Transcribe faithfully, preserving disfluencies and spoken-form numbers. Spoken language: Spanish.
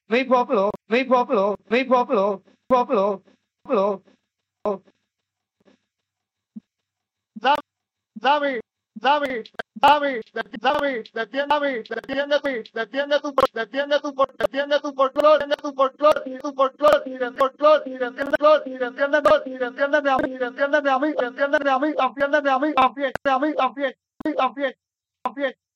mi pueblo, mi pueblo, mi pueblo, pueblo, pueblo. Dame, dame, dame, dame, defiéndame, defiende, defiende tu, defiende tu, defiende tu folclor, defiende tu folclor, tu folclor, y el folclor, y defiende folclor, y defiende, y defiéndeme a mí, defiéndeme a mí, defiéndeme a mí, defiéndeme a mí, a mí, a mí, a mí, a mí, a mí, a mí.